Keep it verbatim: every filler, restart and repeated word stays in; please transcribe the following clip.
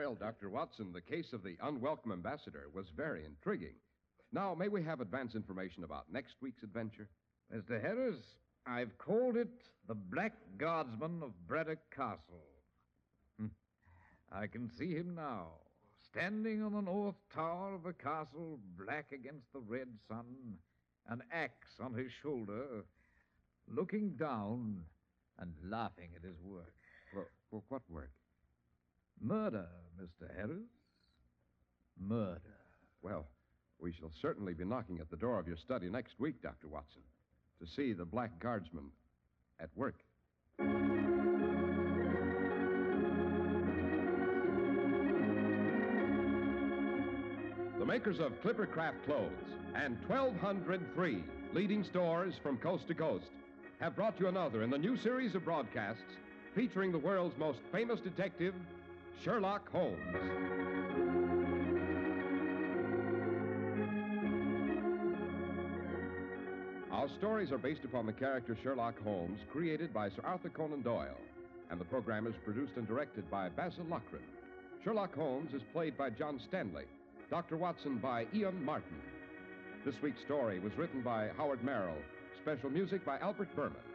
Well, Doctor Watson, the case of the unwelcome ambassador was very intriguing. Now, may we have advance information about next week's adventure? Mister Harris, I've called it The Black Guardsman of Braddock Castle. Hm. I can see him now, standing on the north tower of the castle, black against the red sun, an axe on his shoulder, looking down and laughing at his work. Well, well what work? Murder, Mister Harris. Murder. Well, we shall certainly be knocking at the door of your study next week, Doctor Watson, to see the Black Guardsman at work. The makers of Clipper Craft Clothes and twelve hundred three leading stores from coast to coast have brought you another in the new series of broadcasts featuring the world's most famous detective, Sherlock Holmes. Our stories are based upon the character Sherlock Holmes, created by Sir Arthur Conan Doyle, and the program is produced and directed by Basil Loughrane. Sherlock Holmes is played by John Stanley, Doctor Watson by Ian Martin. This week's story was written by Howard Merrill, special music by Albert Berman.